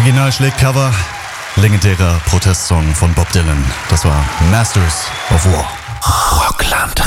Original schlägt Cover. Legendärer Protestsong von Bob Dylan. Das war Masters of War. Rockland.